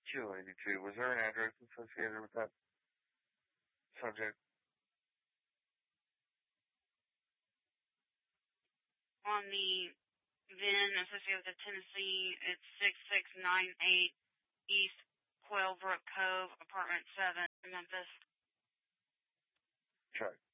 282. Was there an address associated with that subject? On the VIN associated with the Tennessee, it's 6698 East Quail Brook Cove, apartment 7, Memphis. Okay.